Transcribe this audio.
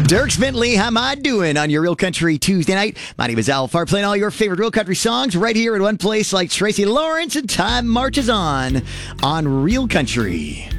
Dirk Bentley, how am I doing on your Real Country Tuesday night? My name is Al Farr, playing all your favorite Real Country songs right here in one place like Tracy Lawrence, and time marches on Real Country.